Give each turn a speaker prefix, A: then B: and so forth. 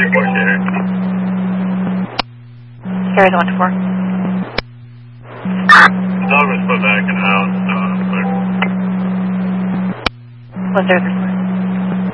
A: Carries 1 to 4.
B: Dog was put back in the house.
A: 103.